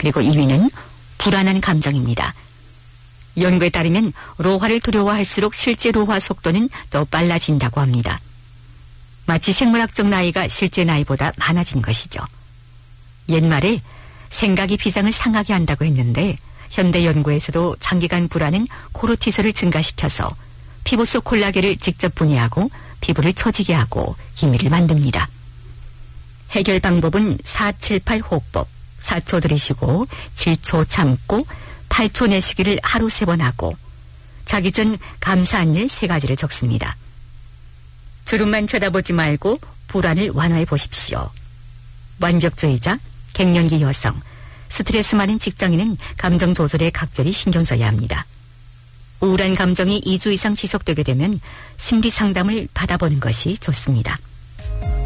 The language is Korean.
그리고 2위는 불안한 감정입니다. 연구에 따르면 로화를 두려워할수록 실제 로화 속도는 더 빨라진다고 합니다. 마치 생물학적 나이가 실제 나이보다 많아진 것이죠. 옛말에 생각이 비상을 상하게 한다고 했는데 현대 연구에서도 장기간 불안은 코르티솔을 증가시켜서 피부 속 콜라겐을 직접 분해하고 피부를 처지게 하고 기미를 만듭니다. 해결 방법은 478 호흡법, 4초 들이쉬고 7초 참고 8초 내쉬기를 하루 3번 하고 자기 전 감사한 일 3가지를 적습니다. 주름만 쳐다보지 말고 불안을 완화해 보십시오. 완벽주의자, 갱년기 여성, 스트레스 많은 직장인은 감정 조절에 각별히 신경 써야 합니다. 우울한 감정이 2주 이상 지속되게 되면 심리 상담을 받아보는 것이 좋습니다.